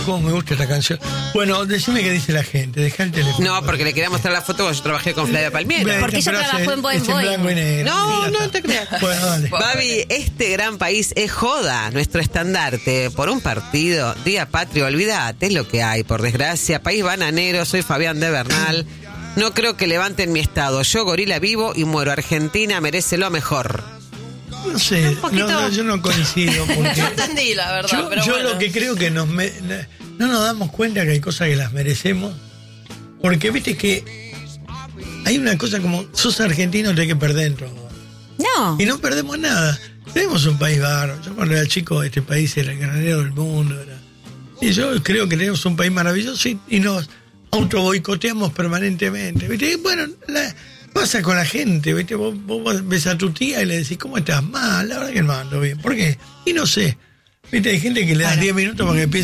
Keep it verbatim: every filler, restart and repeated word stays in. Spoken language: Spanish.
Cómo me gusta esta canción. Bueno, decime qué dice la gente, dejá el teléfono. No, porque le quería mostrar la foto cuando yo trabajé con Flavia Palmiero. Porque ella trabajó en Boing Boing. No, no te creas. Bueno, dale. Babi, este gran país es joda, nuestro estandarte. Por un partido, Día Patrio, olvídate, es lo que hay, por desgracia. País bananero, soy Fabián de Bernal. No creo que levanten mi estado. Yo, gorila, vivo y muero. Argentina merece lo mejor. No sé, no, no, yo no coincido. Porque Yo entendí, la verdad. yo pero yo bueno. lo que creo que nos me, no nos damos cuenta que hay cosas que las merecemos. Porque viste que hay una cosa como, sos argentino, te hay que perder dentro. No. Y no perdemos nada. Tenemos un país bárbaro. Yo cuando era chico, este país era el granero del mundo. Era. Y yo creo que tenemos un país maravilloso y, y nos auto boicoteamos permanentemente. ¿Viste? Y bueno, la, pasa con la gente, ¿viste? Vos, vos ves a tu tía y le decís, ¿cómo estás? Mal, la verdad que no ando bien. ¿Por qué? Y no sé. ¿Viste? Hay gente que le das diez minutos para que empiece